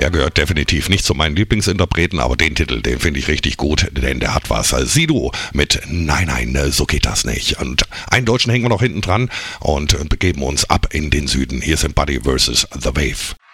Der gehört definitiv nicht zu meinen Lieblingsinterpreten, aber den Titel, den finde ich richtig gut, denn der hat was. Sido mit Nein, nein, so geht das nicht. Und einen Deutschen hängen wir noch hinten dran und begeben uns ab in den Süden. Hier sind Buddy vs. The Wave.